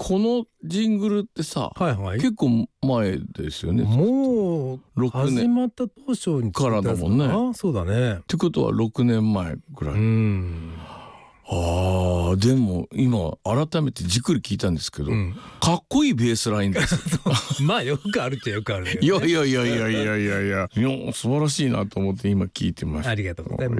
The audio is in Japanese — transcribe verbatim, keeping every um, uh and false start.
このジングルってさ、 はいはい、 結構前ですよね。 もう始まった当初にからだもんね。 あ、そうだね。 ってことはろくねんまえぐらい。うん。ああ、でも今改めてじっくり聞いたんですけど、うん、かっこいいベースラインですまあよくあるっちゃよくある、ね、 いやいやいやいやいやいやいやいや素晴らしいなと思って今聞いてました。 ありがとうございます。